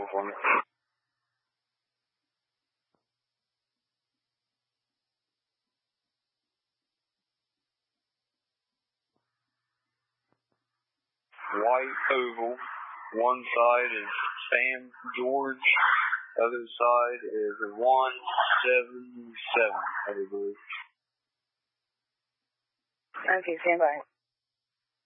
oval for me. White oval. One side is Sam George. Other side is 177, I believe. Okay, stand by.